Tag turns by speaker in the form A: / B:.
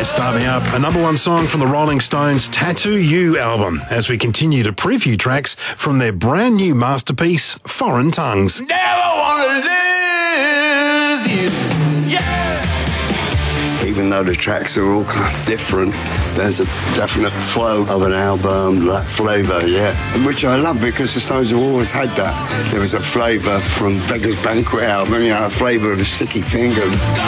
A: Starting up a number one song from the Rolling Stones' Tattoo You album as we continue to preview tracks from their brand new masterpiece, Foreign Tongues.
B: Never wanna lose you, yeah.
C: Even though the tracks are all kind of different, there's a definite flow of an album, that flavour, yeah. Which I love because the Stones have always had that. There was a flavour from Beggar's Banquet album, a flavour of the Sticky Fingers.